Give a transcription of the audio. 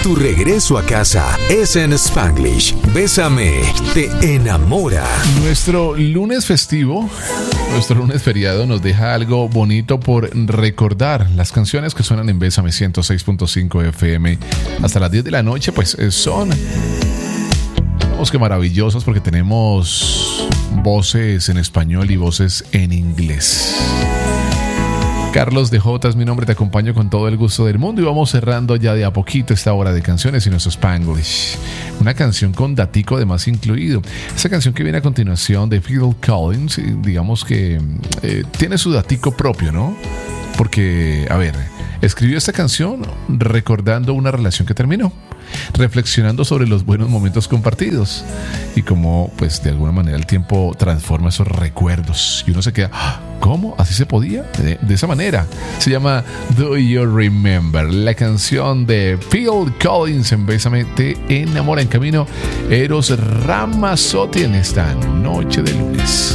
Tu regreso a casa es en Spanglish. Bésame, te enamora. Nuestro lunes festivo, nuestro lunes feriado nos deja algo bonito por recordar. Las canciones que suenan en Bésame 106.5 FM hasta las 10 de la noche, pues son, vamos, que maravillosos, porque tenemos voces en español y voces en inglés. Carlos de J es mi nombre, te acompaño con todo el gusto del mundo y vamos cerrando ya de a poquito esta hora de canciones y nuestro Spanglish. Una canción con datico además incluido. Esa canción que viene a continuación de Phil Collins, digamos que tiene su datico propio, ¿no? Porque, a ver, escribió esta canción recordando una relación que terminó, reflexionando sobre los buenos momentos compartidos y cómo, pues, de alguna manera el tiempo transforma esos recuerdos y uno se queda, ¿cómo? ¿Así se podía? De esa manera. Se llama Do You Remember, la canción de Phil Collins en Bésame te enamora. En camino Eros Ramazzotti en esta noche de lunes.